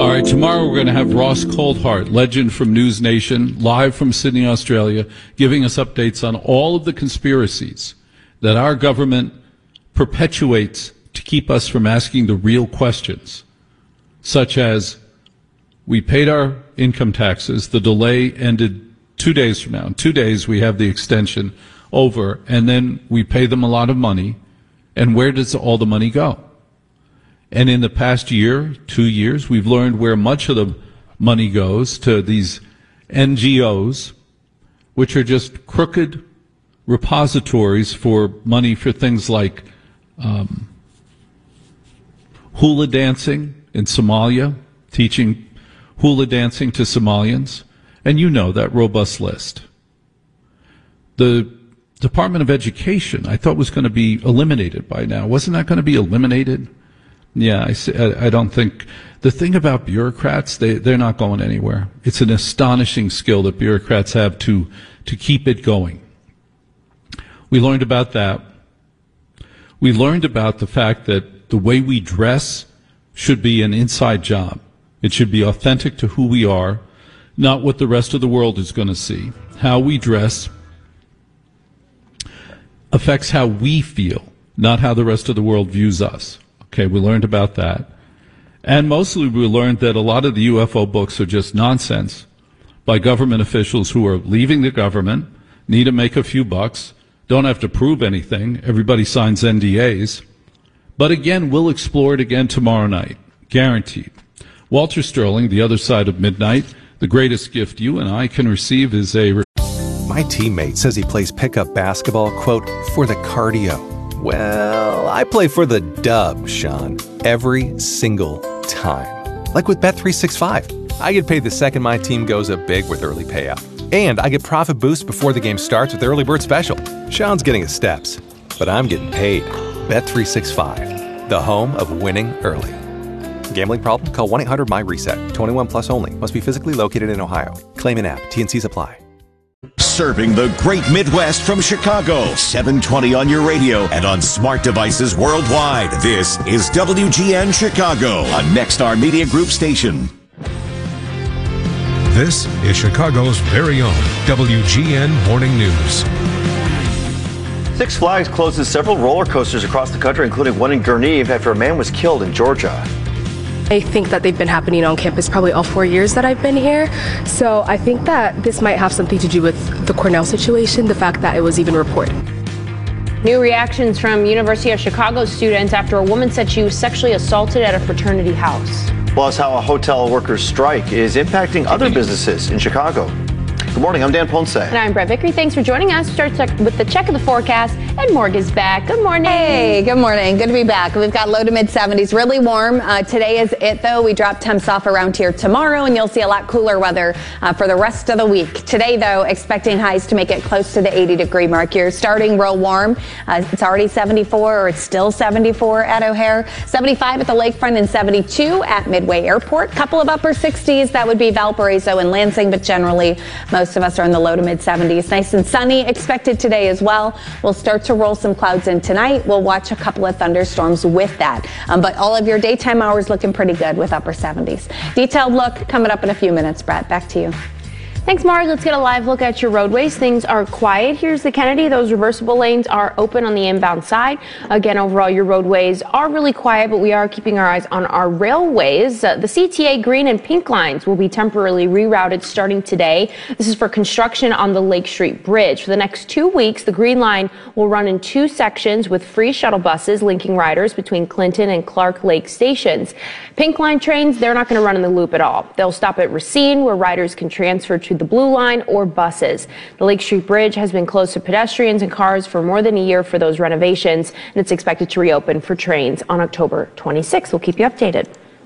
All right, tomorrow we're going to have Ross Coldhart, legend from News Nation, live from Sydney, Australia, giving us updates on all of the conspiracies that our government perpetuates to keep us from asking the real questions, such as we paid our income taxes, the delay ended 2 days from now. In 2 days we have the extension over, and then we pay them a lot of money, and where does all the money go? And in the past year, 2 years, we've learned where much of the money goes to these NGOs, which are just crooked repositories for money for things like hula dancing in Somalia, teaching hula dancing to Somalians. And you know that robust list. The Department of Education, I thought was going to be eliminated by now. Wasn't that going to be eliminated? Yeah, I don't think. The thing about bureaucrats, they're not going anywhere. It's an astonishing skill that bureaucrats have to keep it going. We learned about that. We learned about the fact that the way we dress should be an inside job. It should be authentic to who we are, not what the rest of the world is going to see. How we dress affects how we feel, not how the rest of the world views us. Okay, we learned about that. And mostly we learned that a lot of the UFO books are just nonsense by government officials who are leaving the government, need to make a few bucks, don't have to prove anything. Everybody signs NDAs. But again, we'll explore it again tomorrow night. Guaranteed. Walter Sterling, The Other Side of Midnight. The greatest gift you and I can receive is a... My teammate says he plays pickup basketball, quote, for the cardio. Well, I play for the dub, Sean, every single time. Like with Bet365. I get paid the second my team goes up big with early payout. And I get profit boost before the game starts with Early Bird Special. Sean's getting his steps, but I'm getting paid. Bet365, the home of winning early. Gambling problem? Call 1-800-MY-RESET. 21 plus only. Must be physically located in Ohio. Claim in app. T&Cs apply. Serving the great Midwest from Chicago. 720 on your radio and on smart devices worldwide. This is WGN Chicago, a Nexstar Media Group station. This is Chicago's very own WGN Morning News. Six Flags closes several roller coasters across the country, including one in Gurnee after a man was killed in Georgia. I think that they've been happening on campus probably all 4 years that I've been here. So I think that this might have something to do with the Cornell situation, the fact that it was even reported. New reactions from University of Chicago students after a woman said she was sexually assaulted at a fraternity house. Plus, how a hotel workers' strike is impacting other businesses in Chicago. Good morning, I'm Dan Ponce. And I'm Brett Vickery. Thanks for joining us. Start with the check of the forecast, and Morg is back. Good morning. Hey, good morning. Good to be back. We've got low to mid 70s, really warm. Today is it, though. We drop temps off around here tomorrow, and you'll see a lot cooler weather for the rest of the week. Today, though, expecting highs to make it close to the 80-degree mark. You're starting real warm. It's already 74, or it's still 74 at O'Hare, 75 at the lakefront, and 72 at Midway Airport. Couple of upper 60s. That would be Valparaiso and Lansing, but generally, most of us are in the low to mid 70s. Nice and sunny expected today as well. We'll start to roll some clouds in tonight. We'll watch a couple of thunderstorms with that. But all of your daytime hours looking pretty good with upper 70s. Detailed look coming up in a few minutes. Brett, back to you. Thanks, Marg. Let's get a live look at your roadways. Things are quiet. Here's the Kennedy. Those reversible lanes are open on the inbound side. Again, overall, your roadways are really quiet, but we are keeping our eyes on our railways. The CTA green and pink lines will be temporarily rerouted starting today. This is for construction on the Lake Street Bridge. For the next 2 weeks, the green line will run in 2 sections with free shuttle buses linking riders between Clinton and Clark Lake stations. Pink line trains, they're not going to run in the loop at all. They'll stop at Racine, where riders can transfer to the Blue Line or buses. The Lake Street Bridge has been closed to pedestrians and cars for more than a year for those renovations, and it's expected to reopen for trains on October 26th. We'll keep you updated.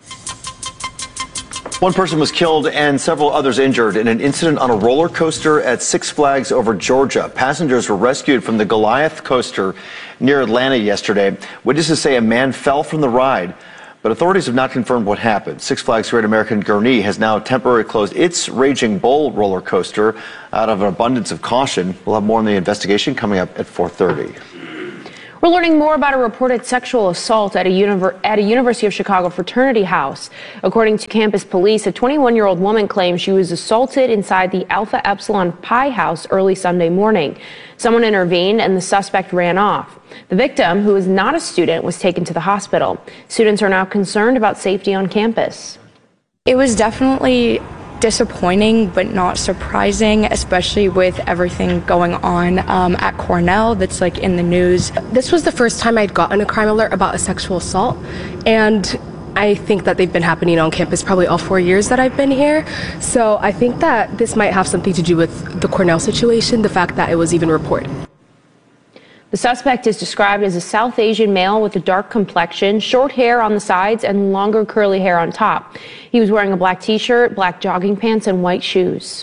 One person was killed and several others injured in an incident on a roller coaster at Six Flags over Georgia. Passengers were rescued from the Goliath coaster near Atlanta yesterday. Witnesses say a man fell from the ride, but authorities have not confirmed what happened. Six Flags Great American Gurnee has now temporarily closed its Raging Bull roller coaster out of an abundance of caution. We'll have more on the investigation coming up at 4:30. We're learning more about a reported sexual assault at a University of Chicago fraternity house. According to campus police, a 21-year-old woman claims she was assaulted inside the Alpha Epsilon Pi house early Sunday morning. Someone intervened and the suspect ran off. The victim, who is not a student, was taken to the hospital. Students are now concerned about safety on campus. It was definitely disappointing, but not surprising, especially with everything going on at Cornell that's like in the news. This was the first time I'd gotten a crime alert about a sexual assault, and I think that they've been happening on campus probably all 4 years that I've been here. So I think that this might have something to do with the Cornell situation, the fact that it was even reported. The suspect is described as a South Asian male with a dark complexion, short hair on the sides, and longer curly hair on top. He was wearing a black t-shirt, black jogging pants, and white shoes.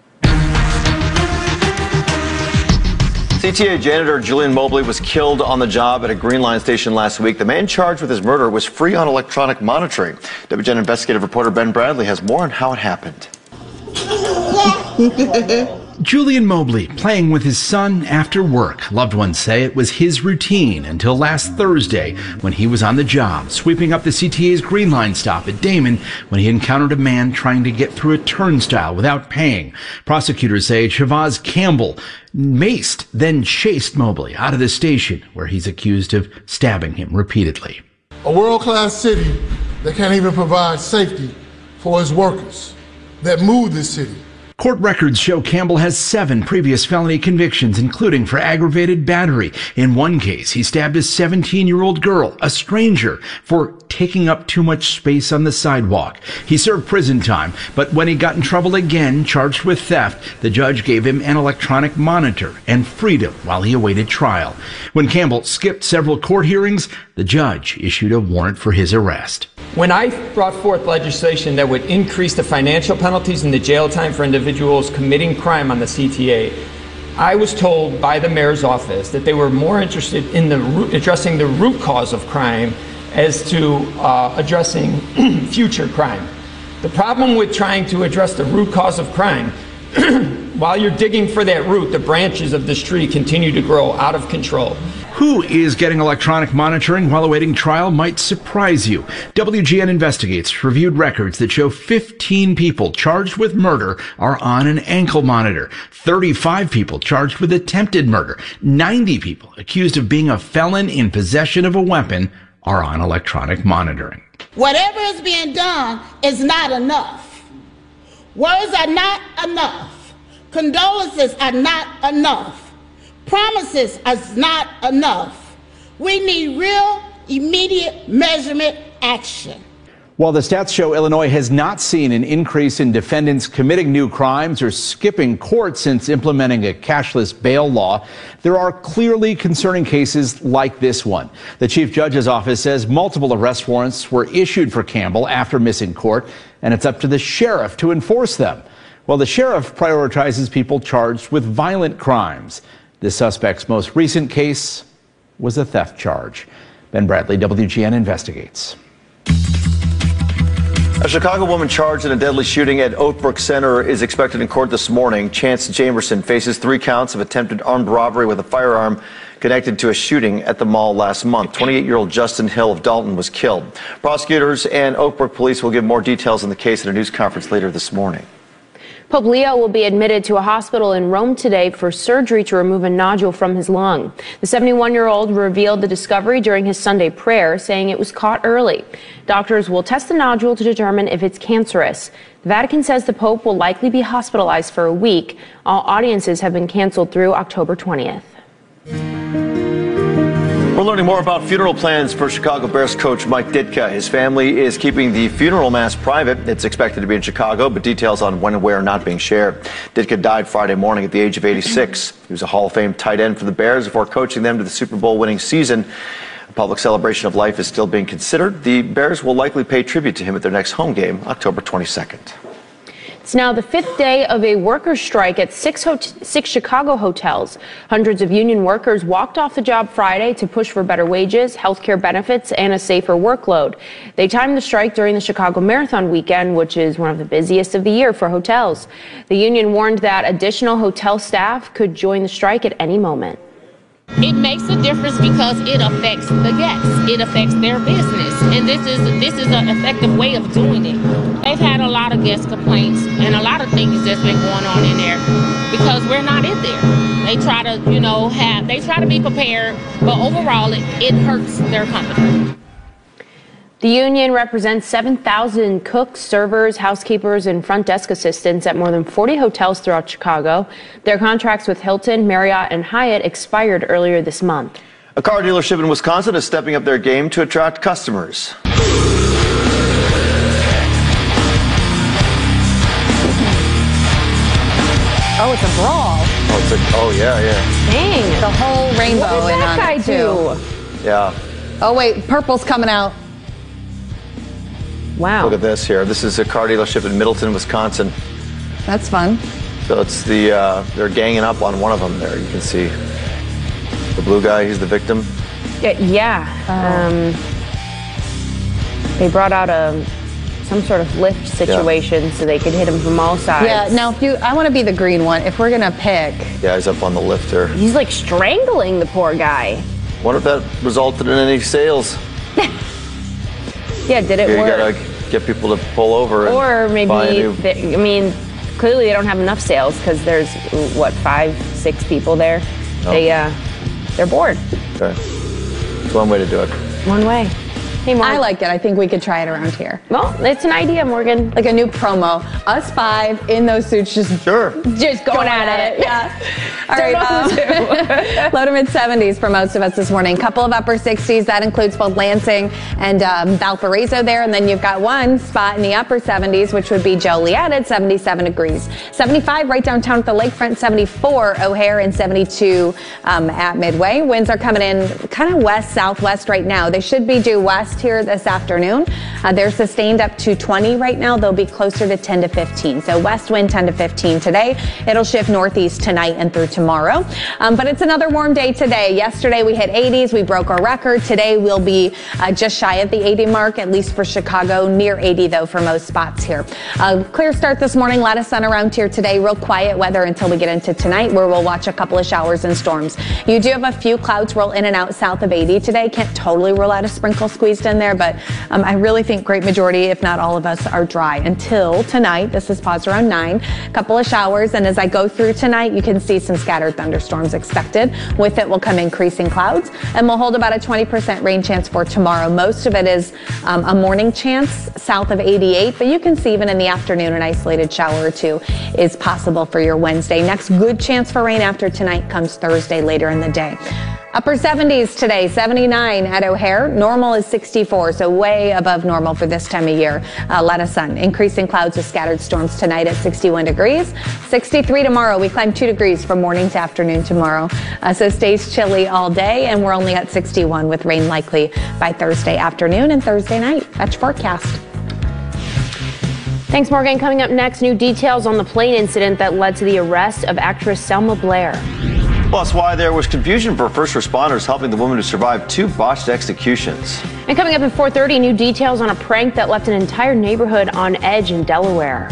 CTA janitor Julian Mobley was killed on the job at a Green Line station last week. The man charged with his murder was free on electronic monitoring. WGN investigative reporter Ben Bradley has more on how it happened. Julian Mobley playing with his son after work. Loved ones say it was his routine until last Thursday when he was on the job, sweeping up the CTA's Green Line stop at Damon when he encountered a man trying to get through a turnstile without paying. Prosecutors say Shavaz Campbell maced, then chased Mobley out of the station, where he's accused of stabbing him repeatedly. A world-class city that can't even provide safety for its workers that move this city. Court records show Campbell has 7 previous felony convictions, including for aggravated battery. In one case, he stabbed a 17-year-old girl, a stranger, for taking up too much space on the sidewalk. He served prison time, but when he got in trouble again, charged with theft, the judge gave him an electronic monitor and freedom while he awaited trial. When Campbell skipped several court hearings, the judge issued a warrant for his arrest. When I brought forth legislation that would increase the financial penalties and the jail time for individuals committing crime on the CTA, I was told by the mayor's office that they were more interested in addressing the root cause of crime as to addressing future crime. The problem with trying to address the root cause of crime, while you're digging for that root, the branches of this tree continue to grow out of control. Who is getting electronic monitoring while awaiting trial might surprise you. WGN Investigates reviewed records that show 15 people charged with murder are on an ankle monitor, 35 people charged with attempted murder, 90 people accused of being a felon in possession of a weapon are on electronic monitoring. Whatever is being done is not enough. Words are not enough. Condolences are not enough. Promises are not enough. We need real, immediate measurement action. While the stats show Illinois has not seen an increase in defendants committing new crimes or skipping court since implementing a cashless bail law, there are clearly concerning cases like this one. The chief judge's office says multiple arrest warrants were issued for Campbell after missing court, and it's up to the sheriff to enforce them. Well, the sheriff prioritizes people charged with violent crimes. The suspect's most recent case was a theft charge. Ben Bradley, WGN Investigates. A Chicago woman charged in a deadly shooting at Oakbrook Center is expected in court this morning. Chance Jamerson faces 3 counts of attempted armed robbery with a firearm connected to a shooting at the mall last month. 28-year-old Justin Hill of Dalton was killed. Prosecutors and Oakbrook police will give more details on the case at a news conference later this morning. Pope Leo will be admitted to a hospital in Rome today for surgery to remove a nodule from his lung. The 71-year-old revealed the discovery during his Sunday prayer, saying it was caught early. Doctors will test the nodule to determine if it's cancerous. The Vatican says the Pope will likely be hospitalized for a week. All audiences have been canceled through October 20th. We're learning more about funeral plans for Chicago Bears coach Mike Ditka. His family is keeping the funeral mass private. It's expected to be in Chicago, but details on when and where are not being shared. Ditka died Friday morning at the age of 86. He was a Hall of Fame tight end for the Bears before coaching them to the Super Bowl winning season. A public celebration of life is still being considered. The Bears will likely pay tribute to him at their next home game, October 22nd. It's now the 5th day of a workers' strike at six Chicago hotels. Hundreds of union workers walked off the job Friday to push for better wages, health care benefits, and a safer workload. They timed the strike during the Chicago Marathon weekend, which is one of the busiest of the year for hotels. The union warned that additional hotel staff could join the strike at any moment. It makes a difference because it affects the guests. It affects their business. And this is an effective way of doing it. They've had a lot of guest complaints and a lot of things that's been going on in there because we're not in there. They try to, they try to be prepared, but overall it hurts their company. The union represents 7,000 cooks, servers, housekeepers, and front desk assistants at more than 40 hotels throughout Chicago. Their contracts with Hilton, Marriott, and Hyatt expired earlier this month. A car dealership in Wisconsin is stepping up their game to attract customers. Oh, it's a brawl. Oh, yeah. Dang. The whole rainbow. What did that guy do? Yeah. Oh, wait. Purple's coming out. Wow. Look at this here. This is a car dealership in Middleton, Wisconsin. That's fun. So it's they're ganging up on one of them there. You can see the blue guy, he's the victim. Yeah. They brought out some sort of lift situation so they could hit him from all sides. Yeah, now I want to be the green one. If we're going to pick. Yeah, he's up on the lift there. He's like strangling the poor guy. Wonder if that resulted in any sales. Yeah, did it work? You gotta get people to pull over. Or maybe, clearly they don't have enough sales because there's, 5, 6 people there. Oh. They're bored. Okay. It's one way to do it. One way. Hey, Morgan. I like it. I think we could try it around here. Well, it's an idea, Morgan. Like a new promo. Us 5 in those suits just going at it. Yeah. All right. Low to mid 70s for most of us this morning. Couple of upper 60s. That includes both Lansing and Valparaiso there. And then you've got one spot in the upper 70s, which would be Joliet at 77 degrees. 75 right downtown at the lakefront. 74 O'Hare and 72 at Midway. Winds are coming in kind of west, southwest right now. They should be due west here this afternoon. They're sustained up to 20 right now. They'll be closer to 10 to 15. So west wind 10 to 15 today. It'll shift northeast tonight and through tomorrow. But it's another warm day today. Yesterday we hit 80s. We broke our record. Today we'll be just shy of the 80 mark, at least for Chicago. Near 80 though for most spots here. Clear start this morning. A lot of sun around here today. Real quiet weather until we get into tonight, where we'll watch a couple of showers and storms. You do have a few clouds roll in and out south of 80 today. Can't totally rule out a sprinkle squeezed in there, but I really think great majority, if not all of us, are dry until tonight. This is pause around 9. Couple of showers, and as I go through tonight, you can see some scattered thunderstorms expected. With it will come increasing clouds, and we'll hold about a 20% rain chance for tomorrow. Most of it is a morning chance south of 88, but you can see even in the afternoon an isolated shower or two is possible for your Wednesday. Next good chance for rain after tonight comes Thursday later in the day. Upper 70s today, 79 at O'Hare. Normal is 64, so way above normal for this time of year. A lot of sun. Increasing clouds with scattered storms tonight at 61 degrees. 63 tomorrow. We climb 2 degrees from morning to afternoon tomorrow. So stays chilly all day, and we're only at 61 with rain likely by Thursday afternoon and Thursday night. That's your forecast. Thanks, Morgan. Coming up next, new details on the plane incident that led to the arrest of actress Selma Blair. Plus, why there was confusion for first responders helping the woman who survived 2 botched executions. And coming up at 4:30, new details on a prank that left an entire neighborhood on edge in Delaware.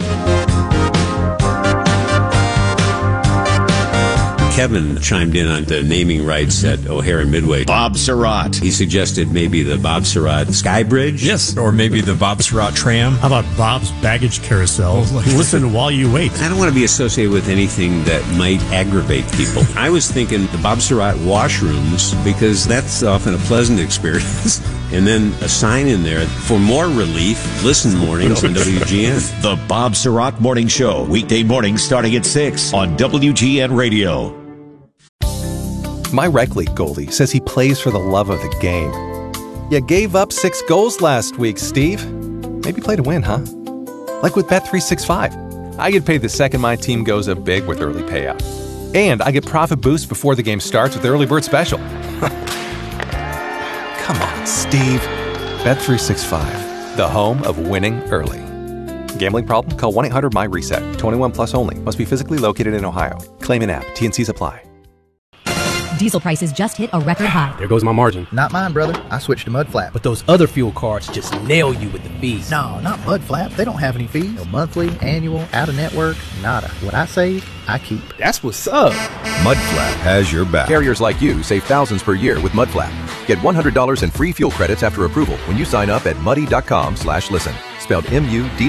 Kevin chimed in on the naming rights at O'Hare and Midway. Bob Surratt. He suggested maybe the Bob Surratt Sky Bridge. Yes, or maybe the Bob Surratt Tram. How about Bob's Baggage Carousel? Listen while you wait. I don't want to be associated with anything that might aggravate people. I was thinking the Bob Surratt washrooms, because that's often a pleasant experience. And then a sign in there for more relief. Listen mornings on WGN. The Bob Surratt Morning Show. Weekday mornings starting at 6 on WGN Radio. My rec league goalie says he plays for the love of the game. You gave up 6 goals last week, Steve. Maybe play to win, huh? Like with Bet365. I get paid the second my team goes up big with early payout. And I get profit boost before the game starts with Early Bird Special. Come on, Steve. Bet365, the home of winning early. Gambling problem? Call 1-800-MY-RESET. 21 plus only. Must be physically located in Ohio. Claim in app. T&Cs apply. Diesel prices just hit a record high. There goes my margin. Not mine, brother. I switched to Mudflap. But those other fuel cards just nail you with the fees. No, not Mudflap. They don't have any fees. No monthly, annual, out of network, nada. What I save, I keep. That's what's up. Mudflap has your back. Carriers like you save thousands per year with Mudflap. Get $100 in free fuel credits after approval when you sign up at muddy.com/listen. Spelled MUDD.